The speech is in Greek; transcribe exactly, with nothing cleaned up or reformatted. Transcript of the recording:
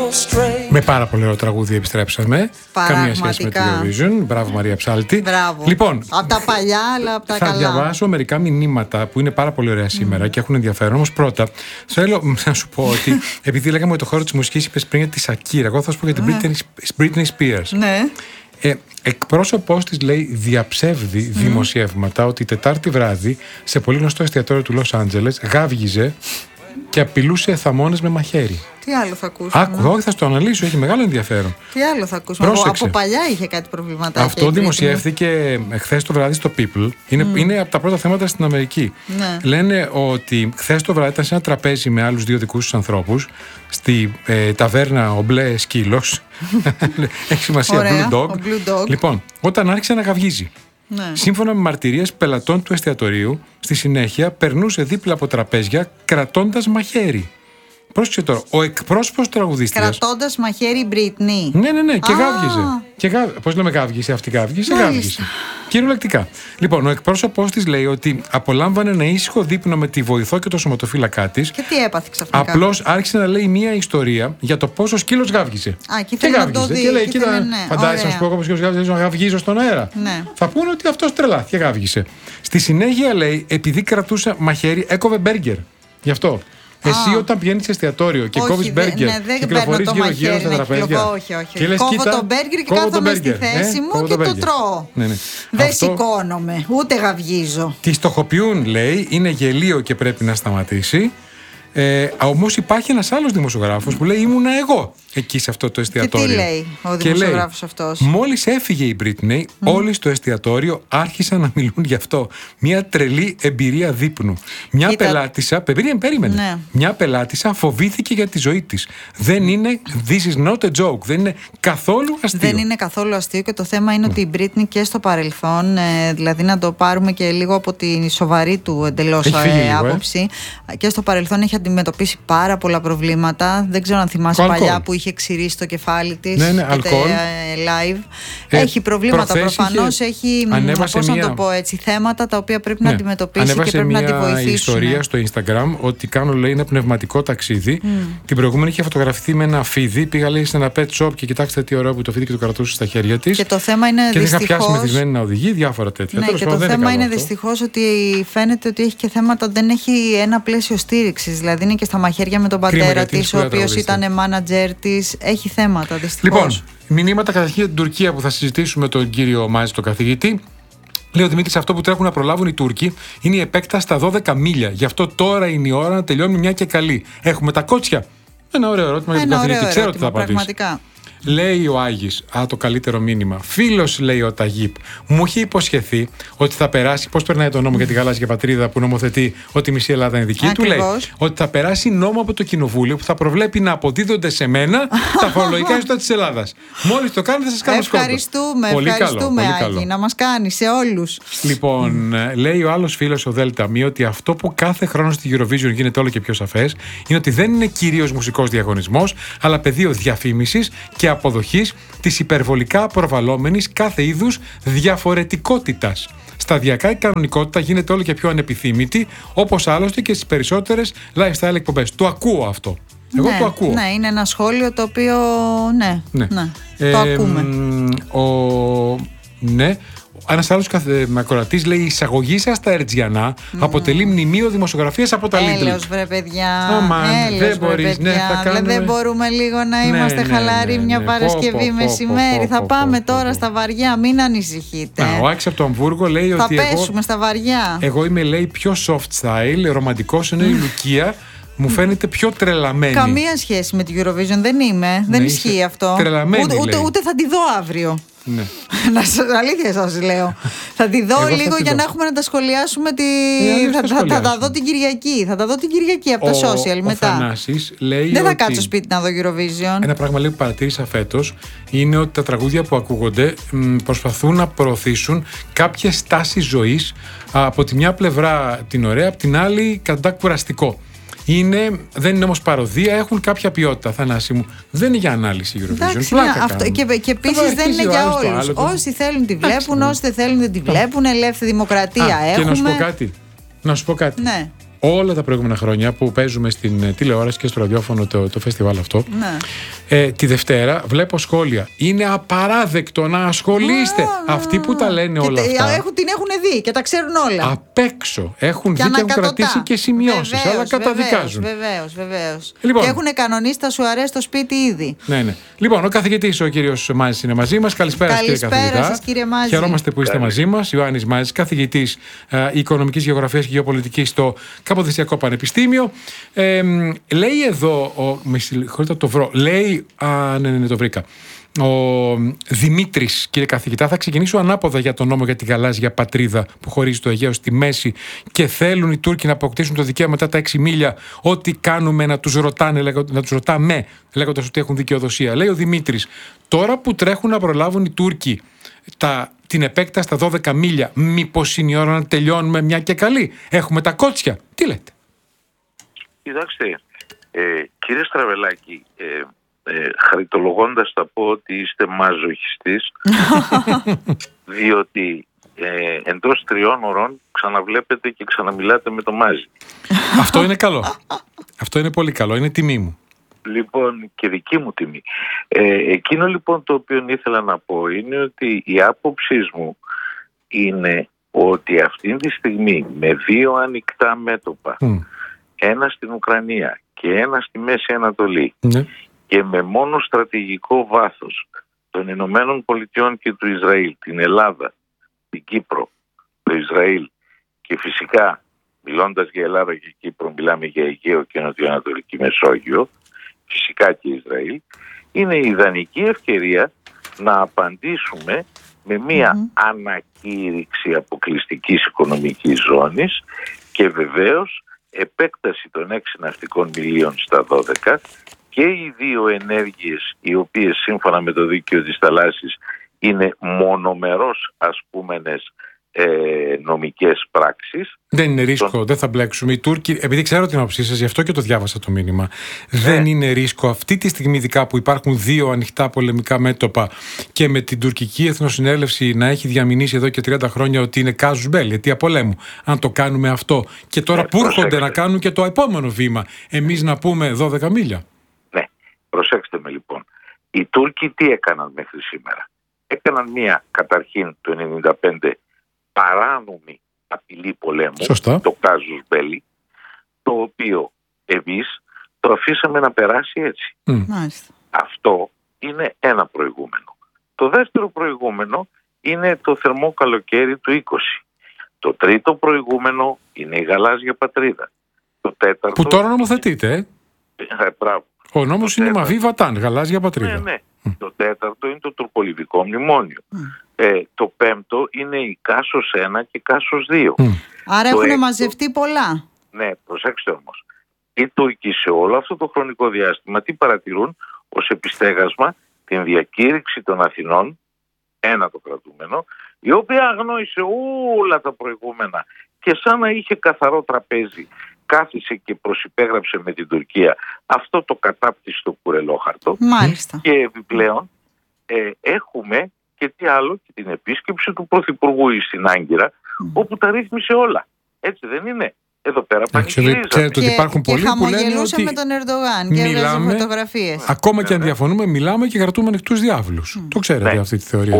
Με πάρα πολύ ωραίο τραγούδι επιστρέψαμε. Καμία σχέση με την Eurovision. Μπράβο, Μαρία Ψάλτη. Μπράβο. Λοιπόν, από τα παλιά, αλλά από τα θα καλά. Θα διαβάσω μερικά μηνύματα που είναι πάρα πολύ ωραία σήμερα mm. και έχουν ενδιαφέρον. Όμως πρώτα, θέλω να σου πω ότι επειδή λέγαμε ότι το χώρο της μουσικής είπες πριν για τη Σακύρα, εγώ θα σου πω για την Britney, Britney Spears. Ναι. Ε, εκπρόσωπός της λέει διαψεύδει mm. δημοσιεύματα ότι Τετάρτη βράδυ σε πολύ γνωστό εστιατόριο του Λος Άντζελες γάβγιζε και απειλούσε θαμώνες με μαχαίρι. Τι άλλο θα ακούσουμε? Άκου, όχι, θα στο αναλύσω, έχει μεγάλο ενδιαφέρον. Τι άλλο θα ακούσουμε? Από, από παλιά είχε κάτι προβληματάκια. Αυτό δημοσιεύθηκε χθες το βράδυ στο People. Είναι, mm. είναι από τα πρώτα θέματα στην Αμερική. Ναι. Λένε ότι χθες το βράδυ ήταν σε ένα τραπέζι με άλλους δύο δικούς τους ανθρώπους στη ε, ταβέρνα ο Μπλε Σκύλος. Έχει σημασία. Ωραία, Blue Dog. ο Blue Dog. Λοιπόν, όταν άρχισε να γαυγίζει. Ναι. Σύμφωνα με μαρτυρίες πελατών του εστιατορίου, στη συνέχεια περνούσε δίπλα από τραπέζια κρατώντας μαχαίρι. Πρόσεξε τώρα, ο εκπρόσωπος του τραγουδίστριας. Κρατώντας μαχαίρι Britney. Ναι, ναι, ναι, και Α. γάβγιζε. Και γα... Πώς λέμε γάβγισε, αυτή γάβγισε, γάβγισε. Κυριολεκτικά. Λοιπόν, ο εκπρόσωπος της λέει ότι απολάμβανε ένα ήσυχο δείπνο με τη βοηθό και το σωματοφύλακά της. Και τι έπαθε ξαφνικά? Απλώς άρχισε να λέει μία ιστορία για το πόσο ο σκύλος γάβγισε. Α, και, και γάβγιζε. Και, και λέει, κοίτα, ναι, φαντάζεσαι να σου πω εγώ πως ο σκύλος γάβγιζε, να γαυγίζω στον αέρα. Ναι. Θα πούνε ότι αυτός τρελάθηκε, γάβγισε. Στη συνέχεια λέει, επειδή κρατούσε μαχαίρι, έκοβε μπέργκερ. Γι' αυτό. Εσύ όταν πηγαίνεις σε εστιατόριο και κόβεις μπέργκερ ναι, και κυκλοφορείς γύρω-γύρω στα τραπέζια. Όχι, όχι. Και λες, κόβω κοίτα, το μπέργκερ και κόβω κάθομαι το στη θέση ε, μου και το, το τρώω. Ναι, ναι. Δεν Αυτό... σηκώνομαι, ούτε γαυγίζω. Τη στοχοποιούν, λέει, είναι γελίο και πρέπει να σταματήσει. Ε, όμως υπάρχει ένας άλλος δημοσιογράφος που λέει ήμουνα εγώ εκεί σε αυτό το εστιατόριο. Και τι λέει ο δημοσιογράφος αυτός? Μόλις έφυγε η Britney, mm. όλοι στο εστιατόριο άρχισαν να μιλούν γι' αυτό. Μια τρελή εμπειρία δείπνου. Μια Κοίτα... πελάτησα, περίμενε, περίμενε. Ναι. Μια πελάτησα φοβήθηκε για τη ζωή της. Δεν είναι, this is not a joke, δεν είναι καθόλου αστείο. Δεν είναι καθόλου αστείο και το θέμα είναι mm. ότι η Britney και στο παρελθόν, ε, δηλαδή να το πάρουμε και λίγο από τη σοβαρή του εντελώς ε, άποψη, ε. και στο παρελθόν έχει αντιμετωπίσει πάρα πολλά προβλήματα. Δεν ξέρω αν θυμάσαι παλιά αλκοόλ. Που είχε ξηρίσει το κεφάλι της. Ναι, ναι, αλκοόλ. Live. Ε, έχει προβλήματα προφανώς. Έχει, πώς μια... να το πω έτσι, θέματα τα οποία πρέπει ναι. να αντιμετωπίσει ανέβασε και πρέπει μια να τη βοηθήσουν. Ιστορία στο Instagram ότι κάνω, λέει, ένα πνευματικό ταξίδι. Mm. Την προηγούμενη είχε φωτογραφηθεί με ένα φίδι. Πήγα, λέει, σε ένα pet shop και κοιτάξτε τι ωραίο που το φίδι και το κρατούσε στα χέρια της. Και το θέμα είναι και δυστυχώς. Και δεν είχα πιάσει μεθυσμένη να οδηγεί, διάφορα τέτοια. Ναι, και το θέμα είναι δυστυχώς ότι φαίνεται ότι έχει και θέματα, δεν έχει ένα πλαίσιο στήριξης. Δηλαδή είναι και στα μαχαίρια με τον πατέρα της, ο οποίος ήταν μάνατζερ της. Έχει θέματα δυστυχώς. Λοιπόν, μηνύματα καταρχήν για την Τουρκία που θα συζητήσουμε τον κύριο Μάζη, τον καθηγητή. Λέει ο Δημήτρης, αυτό που τρέχουν να προλάβουν οι Τούρκοι είναι η επέκταση στα δώδεκα μίλια. Γι' αυτό τώρα είναι η ώρα να τελειώνουμε μια και καλή. Έχουμε τα κότσια. Ένα ωραίο ερώτημα για τον καθηγητή. Ξέρω τι θα απαντήσει. Λέει ο Άγης, α, το καλύτερο μήνυμα. Φίλος, λέει ο Ταγίπ, μου είχε υποσχεθεί ότι θα περάσει. Πώς περνάει το νόμο για τη γαλάζια πατρίδα που νομοθετεί ότι η μισή Ελλάδα είναι δική του? Λέει ότι θα περάσει νόμο από το Κοινοβούλιο που θα προβλέπει να αποδίδονται σε μένα τα φορολογικά έσοδα της Ελλάδας. Μόλις το κάνετε, θα σας κάνω σκότω. Ευχαριστούμε, πολύ ευχαριστούμε, καλό, Άγη, να μας κάνει σε όλους. Λοιπόν, λέει ο άλλος φίλος, ο Δέλτα Μη, ότι αυτό που κάθε χρόνο στη Eurovision γίνεται όλο και πιο σαφές είναι ότι δεν είναι κυρίως μουσικός διαγωνισμός, αλλά πεδίο διαφήμισης και αποδοχής της υπερβολικά προβαλλόμενης κάθε είδους διαφορετικότητας. Σταδιακά η κανονικότητα γίνεται όλο και πιο ανεπιθύμητη, όπως άλλωστε και στις περισσότερες lifestyle εκπομπές. Το ακούω αυτό. Εγώ ναι, το ακούω. Ναι, είναι ένα σχόλιο το οποίο ναι, ναι. ναι ε, το ακούμε. Ο... Ναι. Ένας άλλος ακροατής λέει: η εισαγωγή σας στα Ερτζιανά mm. αποτελεί μνημείο δημοσιογραφίας από τα Lidl. Έλεος βρε παιδιά. Αμάν, Έλεος, δεν μπορείς, βρε, παιδιά. Ναι, θα κάνουμε... Δεν μπορούμε λίγο να είμαστε ναι, χαλαροί ναι, ναι, μια ναι. Παρασκευή πω, πω, μεσημέρι. Πω, πω, θα πω, πάμε πω, τώρα πω. στα βαριά, μην ανησυχείτε. Α, ο Άκης από το Αμβούργο λέει θα ότι. Θα πέσουμε εγώ, στα βαριά. Εγώ είμαι, λέει, πιο soft style, ρομαντικός είναι η Λουκία. Μου φαίνεται πιο τρελαμένη. Καμία σχέση με την Eurovision δεν είμαι. Ναι, δεν ισχύει αυτό. Τρελαμένη, ούτε, ούτε, ούτε θα τη δω αύριο. Ναι. Να σας, αλήθεια σας λέω. Θα τη δω Εγώ λίγο θα για δω. να έχουμε να τα σχολιάσουμε. Τη... Ε, θα, θα, θα τα δω την Κυριακή. Θα τα δω την Κυριακή από ο, τα social ο μετά. Θανάσης λέει δεν θα ότι κάτσω σπίτι να δω Eurovision. Ένα πράγμα λέει που παρατήρησα φέτος είναι ότι τα τραγούδια που ακούγονται μ, προσπαθούν να προωθήσουν κάποιες στάσεις ζωής. Από τη μια πλευρά την ωραία, από την άλλη κατά κουραστικό. Είναι, δεν είναι όμως παροδία, έχουν κάποια ποιότητα. Θανάση μου, δεν είναι για ανάλυση η Eurovision. Εντάξει, ναι, αυτό, και, και επίσης δεν είναι για όλους. Όσοι θέλουν τη βλέπουν, όσοι δεν θέλουν δεν τη βλέπουν. Ελεύθερη δημοκρατία Α, έχουμε. Και να σου πω κάτι. Να σου πω κάτι. Ναι. όλα τα προηγούμενα χρόνια που παίζουμε στην τηλεόραση και στο ραδιόφωνο το, το φεστιβάλ αυτό, ναι. ε, τη Δευτέρα βλέπω σχόλια. Είναι απαράδεκτο να ασχολείστε. Α, Αυτοί που τα λένε και όλα αυτά. Έχουν, την έχουν δει και τα ξέρουν όλα. Απ' έξω. Έχουν δει και έχουν κρατήσει και σημειώσεις. Αλλά καταδικάζουν. Βεβαίως, βεβαίως. Λοιπόν, και έχουν κανονίσει τα σουαρέ στο σπίτι ήδη. Ναι, ναι. Λοιπόν, ο καθηγητής, ο κύριος Μάζης, είναι μαζί μας. Καλησπέρα, Καλησπέρα κύριε καθηγητά. Σας, κύριε Μάζη. Χαιρόμαστε που είστε μαζί μας. Ιωάννης Μάζης, καθηγητής ε, Οικονομικής Γεωγραφίας και Γεωπολιτικής στο Καποδιστριακό Πανεπιστήμιο. Ε, λέει εδώ, ο, με συγχωρείτε το βρω, λέει, α, ναι, ναι, ναι, το βρήκα. Ο Δημήτρης, κύριε καθηγητά, θα ξεκινήσω ανάποδα για τον νόμο για τη γαλάζια πατρίδα που χωρίζει το Αιγαίο στη μέση και θέλουν οι Τούρκοι να αποκτήσουν το δικαίωμα μετά τα έξι μίλια. Ό,τι κάνουμε να τους ρωτάνε, να τους ρωτάμε, λέγοντας ότι έχουν δικαιοδοσία. Λέει ο Δημήτρης, τώρα που τρέχουν να προλάβουν οι Τούρκοι τα, την επέκταση στα δώδεκα μίλια, μήπως είναι η ώρα να τελειώνουμε μια και καλή? Έχουμε τα κότσια. Τι λέτε? Κοιτάξτε, ε, κύριε Στραβελάκη, ε, Ε, χαριτολογώντας θα πω ότι είστε μαζοχιστής διότι ε, εντός τριών ωρών ξαναβλέπετε και ξαναμιλάτε με το Μάζη. Αυτό είναι καλό. Αυτό είναι πολύ καλό. Είναι τιμή μου. Λοιπόν, και δική μου τιμή. Ε, εκείνο λοιπόν το οποίο ήθελα να πω είναι ότι η άποψή μου είναι ότι αυτή τη στιγμή με δύο ανοιχτά μέτωπα, mm. ένα στην Ουκρανία και ένα στη Μέση Ανατολή, mm. και με μόνο στρατηγικό βάθος των Ηνωμένων Πολιτειών και του Ισραήλ, την Ελλάδα, την Κύπρο, το Ισραήλ και φυσικά μιλώντας για Ελλάδα και Κύπρο μιλάμε για Αιγαίο και Νοτιοανατολική Μεσόγειο, φυσικά και Ισραήλ, είναι η ιδανική ευκαιρία να απαντήσουμε με μια mm-hmm. ανακήρυξη αποκλειστικής οικονομικής ζώνης και βεβαίως επέκταση των έξι ναυτικών μιλίων στα δώδεκα, και οι δύο ενέργειες οι οποίες σύμφωνα με το δίκαιο της θαλάσσης είναι μονομερώς ασκούμενες ε, νομικές πράξεις. Δεν είναι ρίσκο, τον... δεν θα μπλέξουμε. Οι Τούρκοι, επειδή ξέρω την άποψή σας, γι' αυτό και το διάβασα το μήνυμα, ε. δεν είναι ρίσκο αυτή τη στιγμή, ειδικά που υπάρχουν δύο ανοιχτά πολεμικά μέτωπα και με την τουρκική εθνοσυνέλευση να έχει διαμηνήσει εδώ και τριάντα χρόνια ότι είναι κάζους μπέλ, αιτία πολέμου. Αν το κάνουμε αυτό και τώρα ε, που έρχονται να κάνουν και το επόμενο βήμα, εμείς να πούμε δώδεκα μίλια. Προσέξτε με λοιπόν, οι Τούρκοι τι έκαναν μέχρι σήμερα? Έκαναν μία καταρχήν το ενενήντα πέντε παράνομη απειλή πολέμου, Σωστά. το κάζους μπέλι, το οποίο εμείς το αφήσαμε να περάσει έτσι. Mm. Αυτό είναι ένα προηγούμενο. Το δεύτερο προηγούμενο είναι το θερμό καλοκαίρι του είκοσι. Το τρίτο προηγούμενο είναι η γαλάζια πατρίδα. Το τέταρτο... Που τώρα νομοθετείτε, ε? ε μπράβο. Ο νόμος είναι Μαβί Βατάν, γαλάζια πατρίδα. Ναι, ναι. Mm. Το τέταρτο είναι το τουρκολιβικό μνημόνιο. Mm. Ε, το πέμπτο είναι η Κάσος ένα και Κάσος δύο. Mm. Άρα έχουν έκτο... μαζευτεί πολλά. Ναι, προσέξτε όμως. Οι Τούρκοι σε όλο αυτό το χρονικό διάστημα τι παρατηρούν? Ως επιστέγασμα την διακήρυξη των Αθηνών, ένα το κρατούμενο, η οποία αγνόησε όλα τα προηγούμενα και σαν να είχε καθαρό τραπέζι κάθισε και προσυπέγραψε με την Τουρκία αυτό το κατάπτυστο κουρελόχαρτο. Μάλιστα. Και επιπλέον ε, έχουμε και τι άλλο, και την επίσκεψη του Πρωθυπουργού στην Άγκυρα, mm. όπου τα ρύθμισε όλα. Έτσι δεν είναι? Εδώ πέρα πανηγυρίζαμε. Ξέρετε ότι υπάρχουν πολλοί που λένε ότι με τον Ερντογάν και έβγαζε φωτογραφίες. Ακόμα και αν διαφωνούμε, μιλάμε και κρατούμε ανοιχτούς διάβλους. Mm. Το ξέρετε ναι. αυτή τη θεωρία.